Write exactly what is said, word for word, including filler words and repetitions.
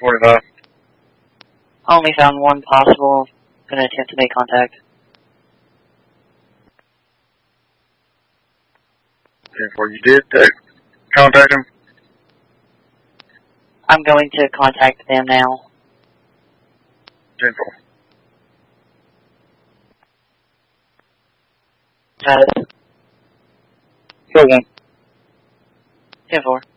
forty-five. Only found one possible. Gonna attempt to make contact. ten four, you did uh, contact him? I'm going to contact them now. ten four. Got it. So one. ten four.